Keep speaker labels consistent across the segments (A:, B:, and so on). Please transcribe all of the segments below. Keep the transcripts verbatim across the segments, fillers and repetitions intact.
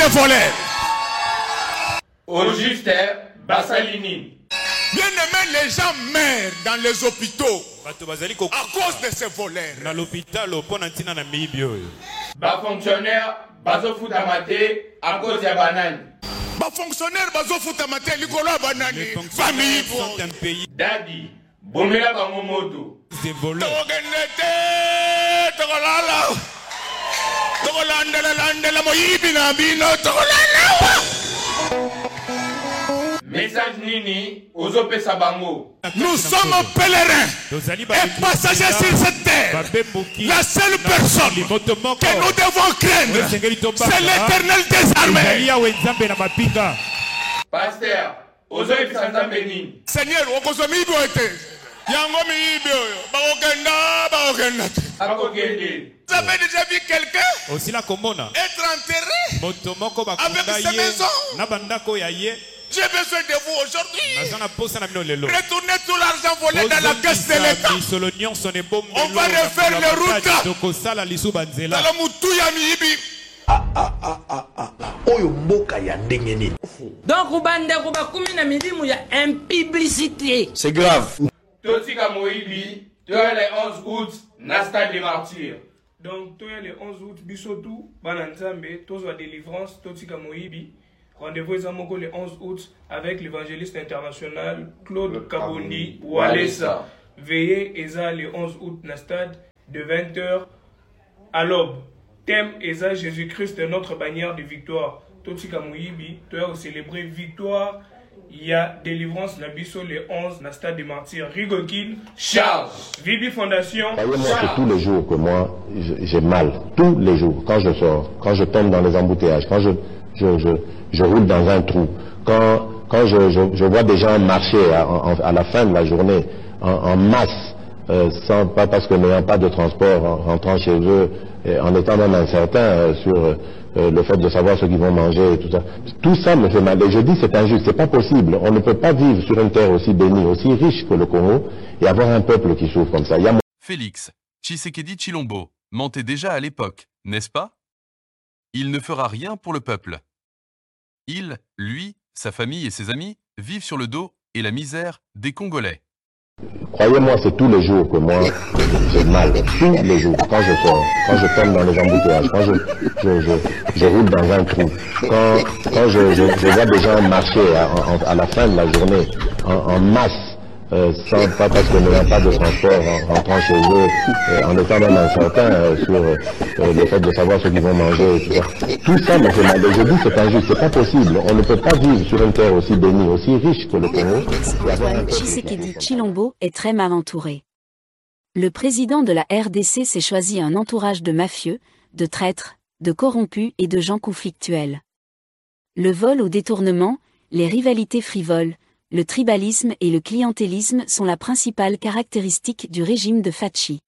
A: des voleurs.
B: Au juste, Bassalini.
A: Bien aimé, les gens meurent dans les hôpitaux à cause de ces voleurs.
B: Bas fonctionnaire, bazo foutamate à cause de banane.
A: Bas fonctionnaire, bazo foutamate likolo banane. Famille
B: sont un pays. Daddy, bomela bangomoto.
A: Des voleurs. Togenete, togolala. Togolanda landa la moyibi na bino togolala.
B: Message Nini, Ozope Sabango.
A: Nous sommes pèlerins et passagers sur cette terre. La seule personne que nous devons craindre, c'est l'Éternel des armées.
B: Pasteur, Ozope Sanzambeni.
A: Seigneur, Okozomi Boete. Yango Mibio, Bagokenda, Bagokenda.
B: Akokende.
A: Vous avez déjà vu quelqu'un être enterré avec sa maison? J'ai besoin de vous aujourd'hui. Retournez tout l'argent volé dans la caisse de l'État. On va refaire les routes. Dans le Moutouya Mihibi.
C: Ah ah ah ah ah. Oyo mboka ya ndengeni.
D: Donc Rubande Rubakumi na milimu ya impublicité.
C: C'est grave.
B: Totika Moibi, toi le onze août, Nasta des martyrs.
E: Donc toi le onze août, Bisotou, Bananzambe, Tozo délivrance, Totika Moibi. Rendez-vous le onze août avec l'évangéliste international Claude Kabondi Walesa. Veillez Eza le onze août na stade de vingt heures à l'aube. Thème Eza Jésus-Christ notre bannière de victoire. Totika Moyibi, tu as célébré victoire. Il y a délivrance na biso le onze na stade des martyrs. Rigokin Charles. Vibi Fondation.
F: Voyez-moi que tous les jours que moi j'ai mal. Tous les jours. Quand je sors, quand je tombe dans les embouteillages, quand je je, je je roule dans un trou. Quand, quand je, je, je vois des gens marcher à, à, à la fin de la journée en, en masse, euh, sans, pas parce que n'ayant pas de transport, en rentrant chez eux, et en étant même incertain euh, sur euh, le fait de savoir ce qu'ils vont manger et tout ça. Tout ça me fait mal. Et je dis c'est injuste, c'est pas possible. On ne peut pas vivre sur une terre aussi bénie, aussi riche que le Congo, et avoir un peuple qui souffre comme ça. Il y a...
G: Félix Tshisekedi Tshilombo mentait déjà à l'époque, n'est-ce pas? Il ne fera rien pour le peuple. Il, lui, sa famille et ses amis vivent sur le dos et la misère des Congolais.
F: Croyez-moi, c'est tous les jours que moi j'ai mal. Tous les jours, quand je sors, quand je tombe dans les embouteillages, quand je, je, je, je roule dans un trou, quand, quand je, je, je vois des gens marcher à, à, à la fin de la journée en, en masse, Euh, sans, pas parce que n'ayant pas de transport en rentrant chez eux, euh, en étant même incertain euh, sur euh, le fait de savoir ce qu'ils vont manger et tout ça. Tout ça me fait mal. Et je dis c'est injuste, c'est pas possible. On ne peut pas vivre sur une terre aussi bénie, aussi riche que le Congo.
H: Antoine Tshisekedi Tshilombo est très mal entouré. Le président de la R D C s'est choisi un entourage de mafieux, de traîtres, de corrompus et de gens conflictuels. Le vol au détournement, les rivalités frivoles, le tribalisme et le clientélisme sont la principale caractéristique du régime de Fachi.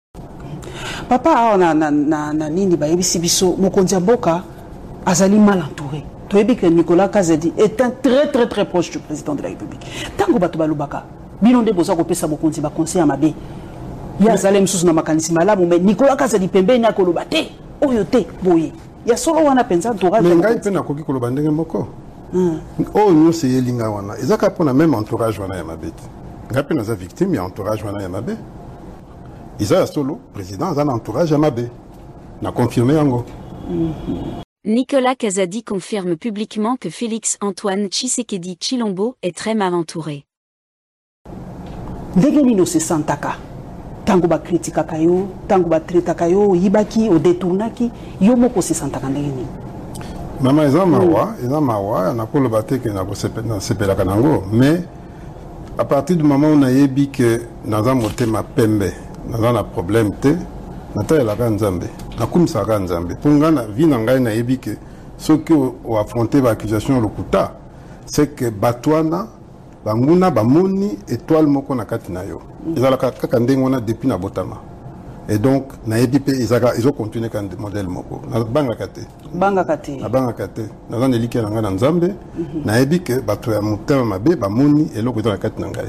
I: Papa, na na na na nini ba yebisi biso mokonzi mboka azali mal entouré. Toyebi que Nicolas Kazadi est un très très très proche du président de la République. Tango bato balobaka, bino nde boza kopesa mokonzi ba conseil mabe. Ya zalem susu na makanisi malamu mais Nicolas Kazadi pembeni akoloba te, oyo te boye. Ya solo wana penza entourage.
J: Mais ngai pe na koki koloba ndenge moko. Oh nous c'est Elinga wana. Ezaka pona même entourage wana ya mabeti. Ngapi naza victime ya entourage wana ya mabe. Isa solo président a un entourage ya mabe. Na confirmé yango.
H: Nicolas Kazadi confirme publiquement que Félix Antoine Tshisekedi Tshilombo est très mal entouré.
I: Ndenge no se santaka. Tango ba kritika kayo, tango ba treta kayo, yibaki o détournaki, yo moko se santaka ndenge.
J: Maman eza mawa, eza mawa, na kolo bateke na ko sepela kanango, mais à partir du moment où on a yebi que dans un motema pembe, dans un problème te, na ta la Nzambe, na kumisa ka Nzambe. Pour ngana vi na ngai na yebi que ceux qui ont affronté l'accusation lokuta, c'est que batwana banguna bamoni étoile moko na kati na yo. Ezala kaka ndenge wana depuis na botama. Et donc, na yebi pe izaka ils ont continué quand modèle moko. Na banga kate.
I: Banga kate.
J: Na banga kate. Na zan eliki na ngana Nzambe, na yebi que bato ya mutema mabe bamoni eloko na kati na ngai.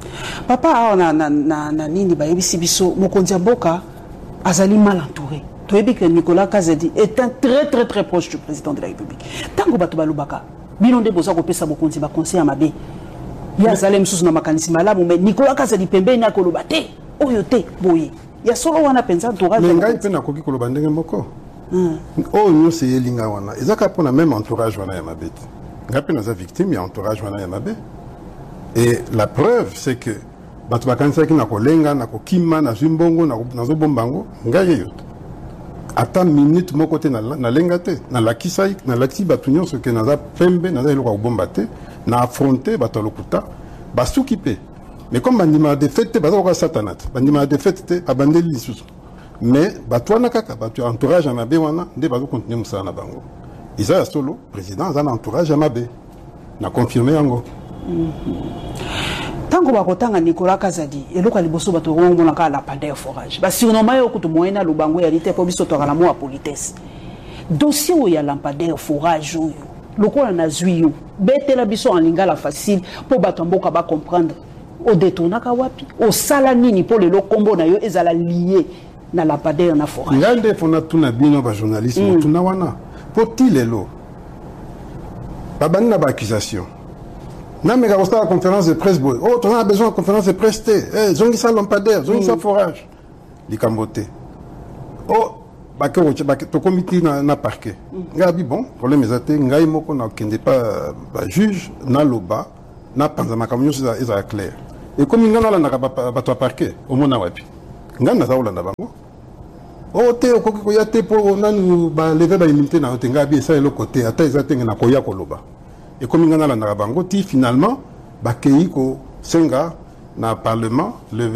I: Papa na na na na nini ba yebisi biso mokonzi mboka azali mal entouré. toyebi que Nicolas Kazadi est un très très très proche du président de la République. Tango bato balobaka bino nde boza kopesa bokonzi ba conseil amabe ya zalem susu na makanisi malamu mais Nicolas Kazadi pembe na koloba te oyo te boye ya solo wana penza entourage
J: mais ngai pe na koki koloba ndenge moko oh nous c'est yelinga wana ezaka pona même entourage wana ya mabe ngai pe na za victime ya entourage wana ya mabe et la preuve c'est que bato bakanisa ki na kolenga na kokima na zimbongo na nazo bombango ngai yo ata minute moko te na na lenga te na lakisa na lakisi bato nyonso ke naza pembe naza eloko bomba te na affronter bato lokuta basuki pe mais comme bandima de fête bato ko satanat bandima de fête te abandeli lisusu mais bato wana kaka bato entourage à mabe wana nde bazo continuer musala na bango isa ya solo président aza na entourage à mabe na confirmer yango
I: tango bakotanga Nicolas Kazadi eloka liboso bato ngomona ka la pandeur forage ba surnommé yo kutu moyena lubango ya lite po biso tokala mo a politesse dossier o ya lampadaire forage oyo lokola na zuyo betela biso en lingala facile po bato mboka ba comprendre o détournaka wapi o sala nini po le lokombo na yo ezala lié na lampadaire na forage
J: ngande fona tuna bino ba journalisme mm. tuna wana po tilelo babani na ba accusation. Non, mais quand on a la conférence de presse, oh, on a besoin de conférence de presse, eh, zongi sa lampadaire, zongi sa forage. Les cambotés. Oh, bah, que ton comité n'a parqué. Gabi, bon, problème est athée, ngai moko na kende pas, bah, juge, na loba, na panzama, comme nous, c'est clair. Et comme il y a n'a pas toi parqué, au moins, wapi. Ngan na zaoula na bango. Oh, te, au koko ya te, pour, on a nous, bah, lever la immunité na otengabi, et ça, et le côté, ata, ils atteignent na koya koloba. Et comme il y a la Narabango, finalement, Bakeiko Senga, dans le Parlement,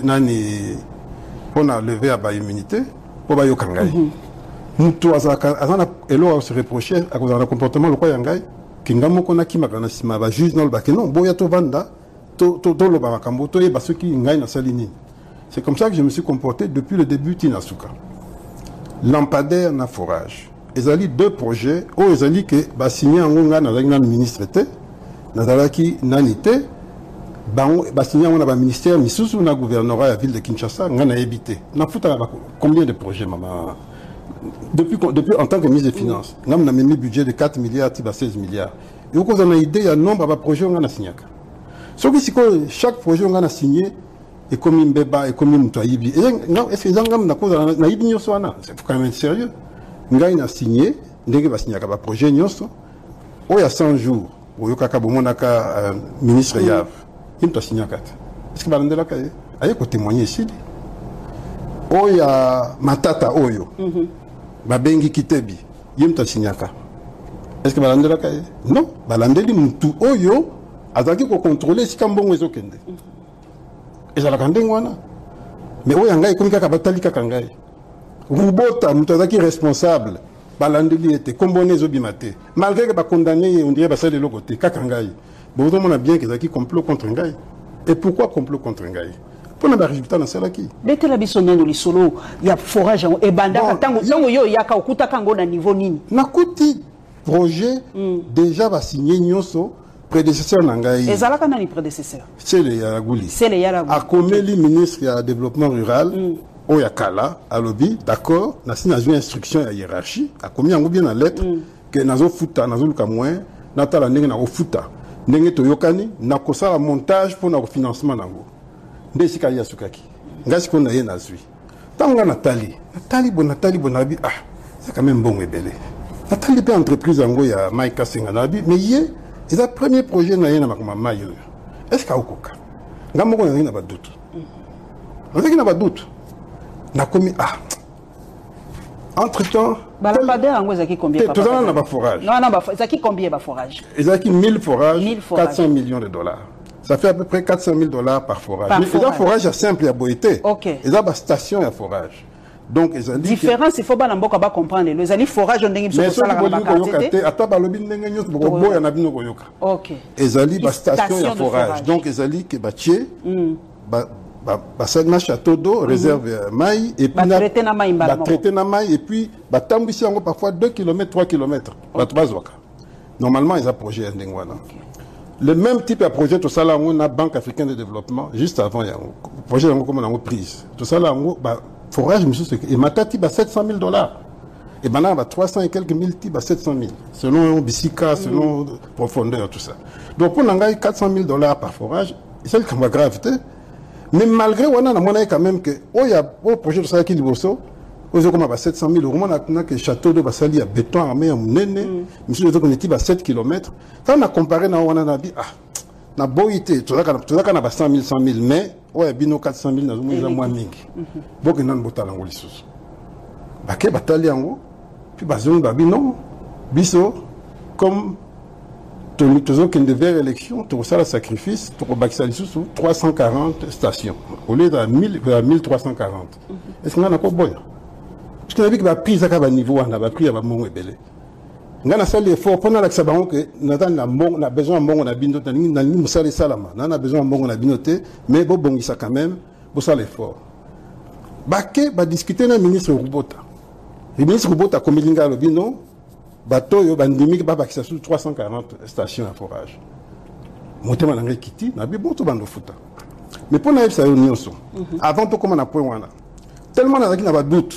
J: on a levé à l'immunité pour Bayo Kangai. Nous, tous, on se reprochait à cause de comportement de Yangai, Kingamo Konaki Maganasima, juge dans le bac, non, Boyato Vanda, Tolo Bamakambo, Toye Basuki, Ngai na Salini. C'est comme ça que je me suis comporté depuis le début Tinasuka. Lampadaire na forage. Ils ont deux projets, où ils ont dit que bah signé en Onga dans le ministre était, dans qui nanité, bah signé en Onga ministère, mais sous le gouvernorat à la ville de Kinshasa, on a évité. On a foutu combien de projets, maman? Depuis, depuis en tant que ministre des Finances, on a mis un budget de quatre milliards à seize milliards. Et au on a idée, il y a un nombre de projets qu'on a signé. Sauf que chaque projet qu'on a signé, et comme un bébé, et comme un moutoyibi. Est-ce que on a idée, c'est quand même sérieux. Ngai a signé, ndenge va signer un projet nyonso. Il y a cent jours, où Yokaka Bomonaka ministre Yav, il a signé quatre. Est-ce que Balandela Kaye a eu témoigner ici? Il y a Matata Oyo, Babengi Kitebi, il a signé quatre. Est-ce que Balandela Kaye? Non, Balandeli Moutou Oyo a dit qu'on contrôlait si Kambon est au Kende. Et ça l'a gardé, mais Oyo Ngai, comme Kabatali Kakangai. Rubota, Moutazaki responsable, Balandeli était comboné Zobimate. Malgré que condamné, on dirait que c'est de l'autre côté, Kakangai. Bon, on a bien qu'ils ont complot contre Ngai. Et pourquoi complot contre Ngai? Pour le résultat dans celle qui.
I: Dès que la bison dans le solo, il y a forage et banda, tango yo yaka okuta kango na niveau nini.
J: Nakuti projet déjà va signer Nyoso prédécesseur Nangai.
I: Et Zalaka nani prédécesseur?
J: C'est le Yaragouli.
I: C'est le Yaragouli.
J: A Komeli ministre du développement rural. Oyakala, à lobby, d'accord, n'a pas une instruction à hiérarchie, a commis un bien la lettre, que nazo futa, nazo luka moins, nata la nenge na futa, nenge to yokani, na kosa la montage pour notre financement nango. Ndesi kaya sukaki. Ngasi qu'on a yé nazui. Tanga Nathalie, Nathalie bon Nathalie bon abi, ah, c'est quand même bon et belé. Nathalie peut entreprise en go ya Maïka Senganabi, mais yé, c'est le premier projet na yé na makoma mayo. Est-ce qu'il y a okoka? Ngamoko na yé na ba doute. On sait qu'il n'a pas de doute. Na commis ah entre temps
I: Balampadaire en Zaki combien
J: tout ça n'a pas forage
I: non non Zaki combien ba forage
J: Zaki mille forages quatre cents millions de dollars ça fait à peu près quatre cent mille dollars par forage mais les forage à simple à boité
I: OK
J: ils ont ba station à forage donc ils ont dit
I: différence il faut ba namboka ba comprendre les ali forage on ndenge
J: biso sala ba carte ata ba lobi ndenge nyos bo boya na bino koyoka
I: OK
J: ils ont dit ba station à forage donc ils ont dit que ba tié ba Basana château d'eau, réserve maï, et puis traité na maï, et puis batambisi encore parfois deux kilomètres, trois kilomètres. Normalement, ils ont projet Ndengwana. Le même type de projet, tout ça là, on a Banque africaine de développement, juste avant, il y a un projet comme on a prise. Tout ça là, forage et matati ba sept cent mille dollars et maintenant ba trois cents et quelques mille ti ba sept cent mille selon bisika selon mm. profondeur tout ça donc pour nangai quatre cent mille dollars par forage c'est le cas gravité mais malgré on a monnaie quand même que oh il y a au projet de ça qui liboso aux comme ba sept cent mille euros on a que château de basali à béton armé à munene monsieur de qu'on ba sept kilomètres quand on a comparé na on a dit ah na boité tout ça tout ça na ba cent mille cent mille mais ouais bino quatre cent mille na zo moins mingi boke nan botala ngoli susu bake batali yango puis bazon babino biso comme tout tout qui devait élection tout ça le sacrifice pour bakisa susu trois cent quarante stations au lieu de mille trois cent quarante est-ce qu'on a encore bon parce que avec ba prise à ba niveau on a ba pris à ba mongo ebele ngana sali effort pendant la sabango que natan na mbongo na besoin mbongo na bino tani na ni musali salama na na besoin mbongo na binoté mais bo bongisa quand même bo sala effort bake ba discuter na ministre Rubota le ministre Rubota comme linga lo bino bateau yo bandimi ba bakisa sur trois cent quarante stations à forage motema na ngekiti na bi bon to bando futa mais pour na yebisa yo nyonso avant to comme na point wana tellement na na ba doute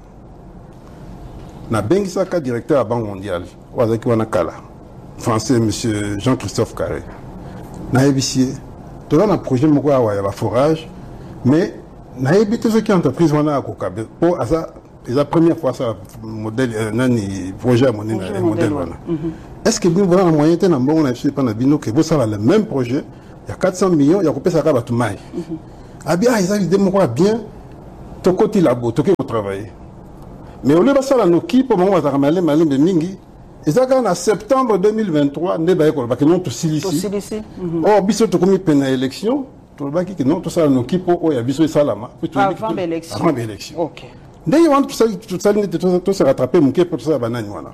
J: na bengisaka directeur à Banque mondiale wazaki wana kala français monsieur Jean-Christophe Carré na ebisie to na projet moko awa ya ba forage mais na ebité ce qui entreprise wana akokabe pour asa la première fois ça modèle nani projet mon modèle wana est-ce que vous avez un moyen de bon na pas na bino que vous ça le même projet il y a quatre cents millions il y a coupé ça ka batu mai ah bien ils ont l'idée moko bien to côté labo to que travailler mais au lieu de ça, la Noki, pour le moment, on va ramener Malim de Mingi. Et ça, en septembre deux mille vingt-trois, on va école, parce que non, tout ici. Or, biso to comme peine à élection, tout le baki que non, tout ça, la Noki, pour oh, il y a biso et salama.
I: Avant l'élection.
J: Avant l'élection.
I: Ok.
J: Dès qu'il tout ça, tout ça, tout se rattraper, mon pour tout ça, banane, voilà.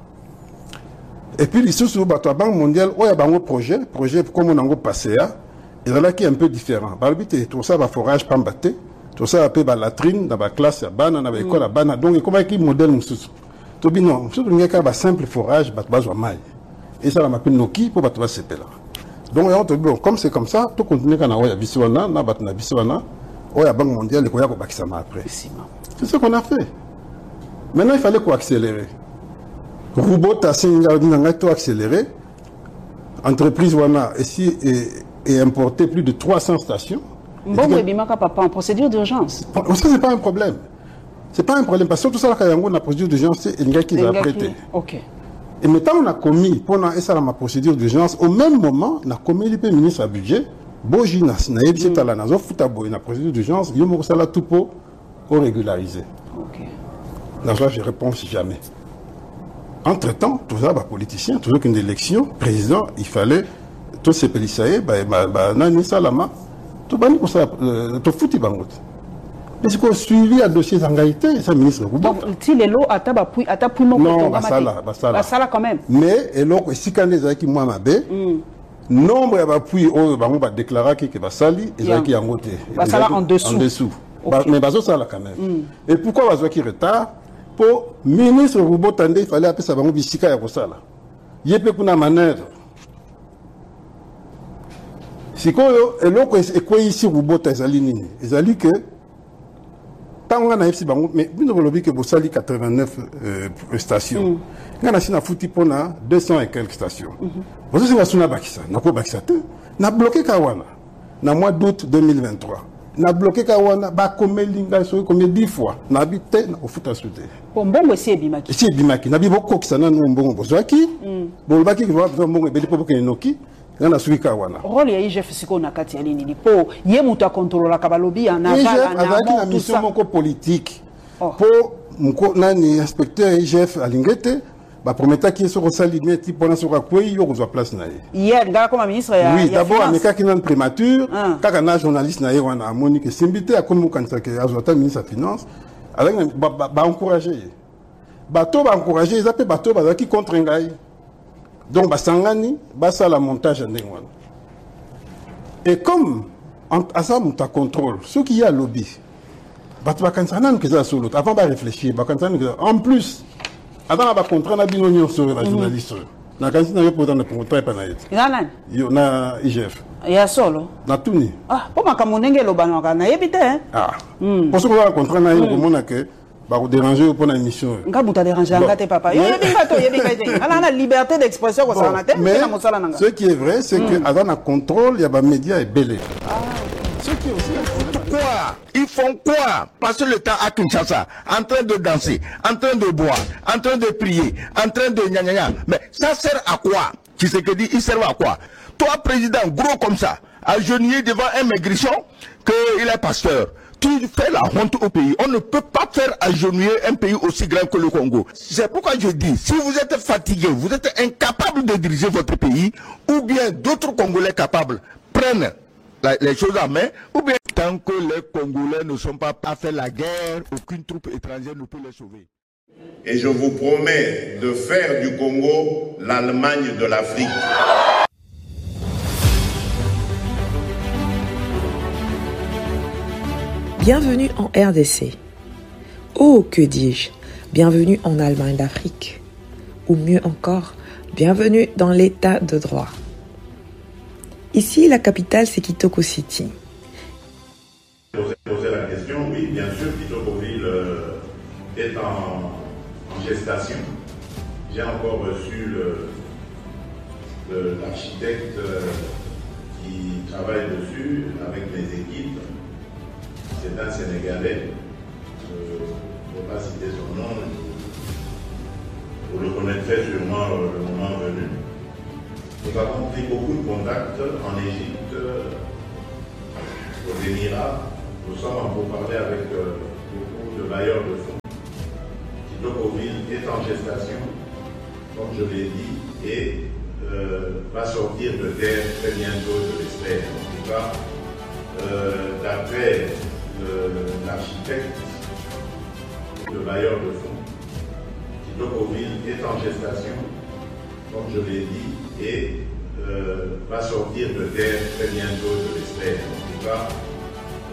J: Et puis, ici, sur la Banque mondiale, oh, il y a un projet, projet comme on a un passé, et là, qui est un peu différent. Par le but, tout ça, va forage, pas batté. Tout ça appelle la latrine dans la classe à bana dans l'école à bana donc comment est-ce modèle mususu to bino surtout il y a un simple forage bat bazwa mai et ça la m'appelle noki pour batwa sepela donc on te bon comme c'est comme ça tout continuer kana oya biswana na batna biswana oya Banque mondiale ko ya ko bakisama après c'est ce qu'on a fait maintenant il fallait qu'on accélérer Rubota singa dinanga to accélérer entreprise wana ici et importer plus de trois cents stations.
I: Bon, mais papa, en procédure d'urgence.
J: Ça, c'est pas un problème. C'est pas un problème. Parce que tout ça, quand on a procédure d'urgence, c'est une gars qui a prêté.
I: Ok.
J: Et maintenant, on a commis, pendant ma procédure d'urgence, au même moment, on a commis le ministre à budget, Boji, na yebisi tala na zo futa boy na procédure d'urgence, yo mo sala tout pour régulariser.
I: Ok.
J: Là, je réponds jamais. Entre-temps, tout ça, bah, politicien, toujours qu'une élection, président, il fallait, tous ces pélissaïs, bah, bah, nani salama, tout bani pour ça, tout fouti bangot. Mais c'est qu'on suivi à dossier d'engagité, ça ministre.
I: Donc, si les lots à tabac, à tabac,
J: non, bah ça là, bah ça là.
I: Bah ça là quand même.
J: Mais, et l'autre, si quand les qui moi m'a bé, nombre d'appui, oh, bah, on va déclarer que bah sali, et ça qui a monté.
I: Bah ça là en dessous.
J: En dessous. Mais bah ça là quand même. Et pourquoi bah qui retard? Pour ministre Rubota, il fallait appeler ça bah on bisika ya ça là. Yépe kuna manœuvre. Si quoi, et l'autre est quoi ici Rubota ezali nini? Ezali que tant on a ici bango, mais vous ne voulez que vous sali quatre-vingt-neuf stations. On a ici na fouti pona deux cents et quelques stations. Vous savez que na bakisa, na ko bakisa te, na bloqué Kawana, na mois d'août deux mille vingt-trois. Na bloqué Kawana, ba komé linga so komé dix fois, na habité na ofuta souté.
I: Bon bon c'est bimaki.
J: C'est bimaki, na biboko kisana no mbongo bozaki. Bon baki ki va mbongo beli popo kenoki. Ngana suika wana.
I: Rôle ya I G F siko na kati ya lini ni po ye muta contrôle la kabalobi en aval
J: en amont tout ça. Moko politique. Po mko nani inspecteur I G F alingete ba prometa ki so rosali meti pona so kwei yo kozwa place na ye.
I: Hier ngala comme ministre ya.
J: Oui, d'abord ameka ki nan primature, kaka na journaliste na ye wana amoni que simbité akomo kanisa ke azota ministre ya finance avec ba ba encourager. Bato ba encourager, ils appellent bato ba ki contre ngai. Donc, Basangani, Bassa la montage en Dengwan. Et comme, à ça, on t'a contrôle, ceux qui y a lobby, Batbakansanan qui est sur l'autre, avant de réfléchir, en plus, avant de contraindre la binonion sur la journaliste, na kansi na yo pour dans le contrat panaït.
I: Nanan.
J: Yo na I G F.
I: Ya solo.
J: Na tuni.
I: Ah, pour makambo ndenge lobanaka na yebite hein.
J: Ah. Pour ce qu'on va contrat na yo komona que ba ko déranger pour la émission.
I: Nga buta déranger ngate papa. Yo yebinga to yebinga te. Ala na liberté d'expression ko ça na te,
J: mais
I: na mosala nanga.
J: Ce qui est vrai, c'est que avant na contrôle, il y a ba médias et belé.
I: Ah.
J: Ce qui est aussi
C: quoi? Ils font quoi? Passer le temps à Kinshasa, en train de danser, en train de boire, en train de prier, en train de gna gna gna. Mais ça sert à quoi? Tu sais que dit, il sert à quoi? Toi, président, gros comme ça, agenouillé devant un maigrichon, qu'il est pasteur. Tu fais la honte au pays. On ne peut pas faire agenouiller un pays aussi grand que le Congo. C'est pourquoi je dis, si vous êtes fatigué, vous êtes incapable de diriger votre pays, ou bien d'autres Congolais capables prennent les choses en main, ou bien tant que les Congolais ne sont pas à faire la guerre, aucune troupe étrangère ne peut les sauver.
K: Et je vous promets de faire du Congo l'Allemagne de l'Afrique.
L: Bienvenue en R D C. Oh, que dis-je, bienvenue en Allemagne d'Afrique. Ou mieux encore, bienvenue dans l'état de droit. Ici, la capitale, c'est Kitoko City.
K: Poser la question, oui, bien sûr, Kitokoville euh, est en, en gestation. J'ai encore reçu l'architecte euh, qui travaille dessus avec mes équipes. C'est un Sénégalais. Je ne vais pas citer son nom. Vous le connaîtrez sûrement euh, le moment venu. Nous avons pris beaucoup de contacts en Égypte, aux Émirats. Nous sommes en pourparlers avec euh, beaucoup de bailleurs de fonds. Kitokoville est en gestation, comme je l'ai dit, et euh, va sortir de terre très bientôt, je l'espère. En tout cas, euh, d'après l'architecte, le bailleur de fonds, Kitokoville est en gestation, comme je l'ai dit, et euh, va sortir de terre très bientôt, je l'espère. En tout cas,